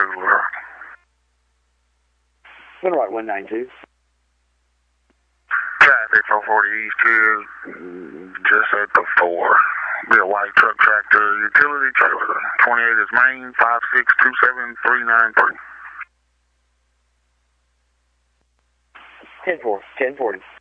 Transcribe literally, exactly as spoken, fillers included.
Doodler. Gonna write one nine two. Traffic four forty East here, just at the four. Be a white truck tractor utility trailer. twenty-eight is Main, five six two seven three nine three. ten four, ten forty.